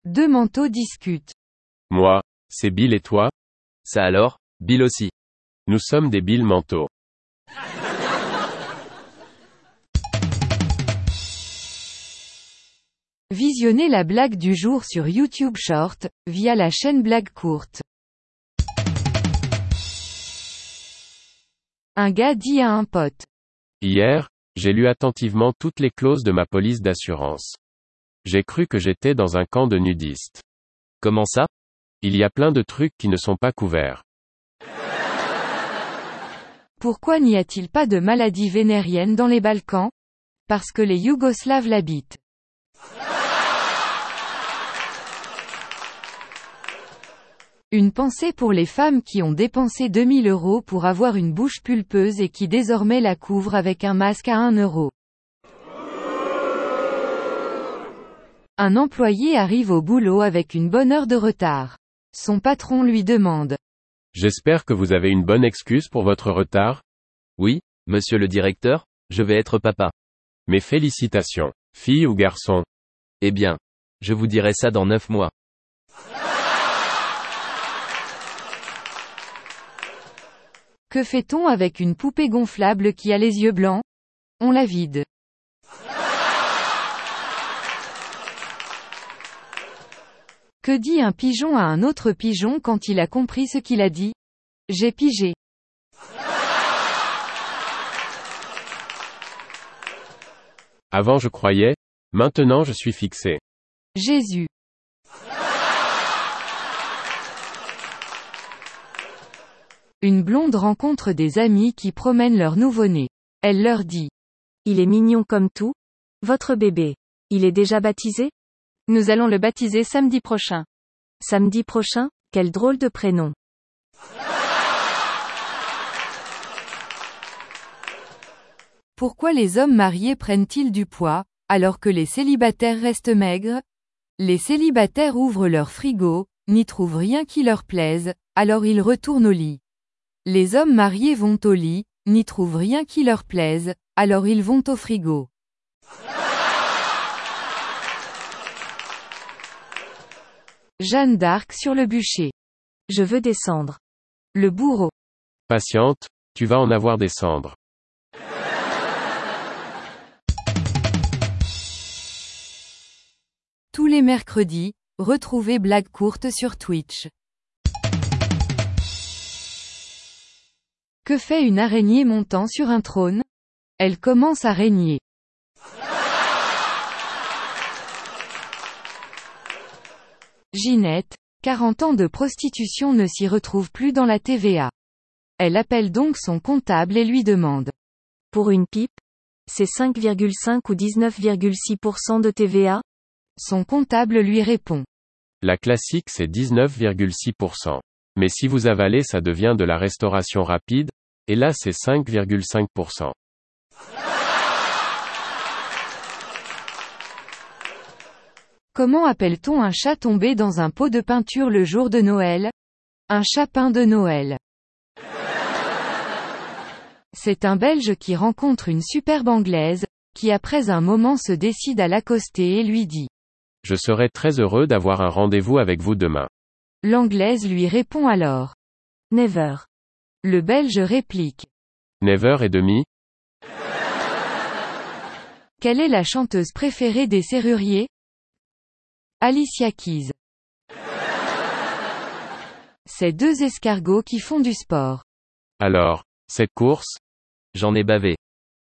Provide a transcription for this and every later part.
Deux manteaux discutent. Moi, c'est Bill et toi? Ça alors, Bill aussi. Nous sommes des Bill manteaux. Visionnez la blague du jour sur YouTube Short, via la chaîne Blague Courte. Un gars dit à un pote. Hier, j'ai lu attentivement toutes les clauses de ma police d'assurance. J'ai cru que j'étais dans un camp de nudistes. Comment ça? Il y a plein de trucs qui ne sont pas couverts. Pourquoi n'y a-t-il pas de maladie vénérienne dans les Balkans? Parce que les Yougoslaves l'habitent. Une pensée pour les femmes qui ont dépensé 2000 € pour avoir une bouche pulpeuse et qui désormais la couvrent avec un masque à 1 €. Un employé arrive au boulot avec une bonne heure de retard. Son patron lui demande. J'espère que vous avez une bonne excuse pour votre retard? Oui, monsieur le directeur, je vais être papa. Mes félicitations. Fille ou garçon? Eh bien, je vous dirai ça dans 9 mois. Que fait-on avec une poupée gonflable qui a les yeux blancs? On la vide. Que dit un pigeon à un autre pigeon quand il a compris ce qu'il a dit? J'ai pigé. Avant je croyais, maintenant je suis fixé. Jésus. Une blonde rencontre des amis qui promènent leur nouveau-né. Elle leur dit. Il est mignon comme tout. Votre bébé. Il est déjà baptisé? Nous allons le baptiser samedi prochain. Samedi prochain? Quel drôle de prénom. Pourquoi les hommes mariés prennent-ils du poids, alors que les célibataires restent maigres? Les célibataires ouvrent leur frigo, n'y trouvent rien qui leur plaise, alors ils retournent au lit. Les hommes mariés vont au lit, n'y trouvent rien qui leur plaise, alors ils vont au frigo. Jeanne d'Arc sur le bûcher. Je veux descendre. Le bourreau. Patiente, tu vas en avoir des cendres. Tous les mercredis, retrouvez Blague Courte sur Twitch. Que fait une araignée montant sur un trône? Elle commence à régner. Ginette, 40 ans de prostitution ne s'y retrouve plus dans la TVA. Elle appelle donc son comptable et lui demande. Pour une pipe? C'est 5,5 ou 19,6% de TVA? Son comptable lui répond. La classique c'est 19,6%. Mais si vous avalez ça devient de la restauration rapide, et là c'est 5,5%. Comment appelle-t-on un chat tombé dans un pot de peinture le jour de Noël? Un chapin de Noël. C'est un Belge qui rencontre une superbe Anglaise, qui après un moment se décide à l'accoster et lui dit. Je serai très heureux d'avoir un rendez-vous avec vous demain. L'Anglaise lui répond alors. Never. Le Belge réplique. Never et demi? Quelle est la chanteuse préférée des serruriers? Alicia Keys. C'est deux escargots qui font du sport. Alors, cette course? J'en ai bavé.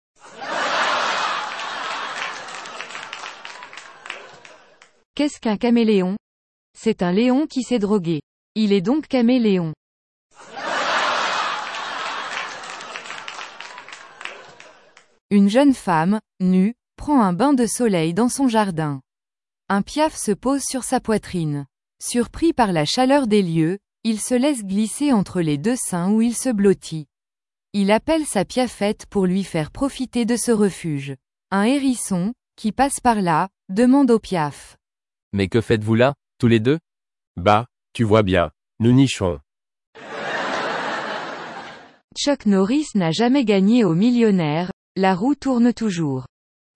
Qu'est-ce qu'un caméléon? C'est un lion qui s'est drogué. Il est donc caméléon. Une jeune femme, nue, prend un bain de soleil dans son jardin. Un piaf se pose sur sa poitrine. Surpris par la chaleur des lieux, il se laisse glisser entre les deux seins où il se blottit. Il appelle sa piafette pour lui faire profiter de ce refuge. Un hérisson, qui passe par là, demande au piaf. Mais que faites-vous là, tous les deux? Bah, tu vois bien, nous nichons. Chuck Norris n'a jamais gagné au millionnaire, la roue tourne toujours.